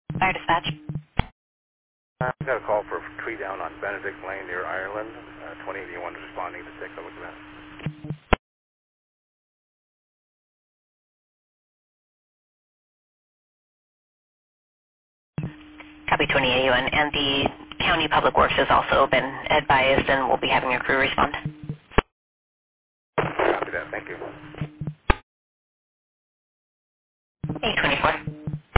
Fire dispatch. I got a call for a tree down on Benedict Lane near Ireland. 2081 is responding to take a look at that. Copy 20AUN. And the County Public Works has also been advised and will be having a crew respond.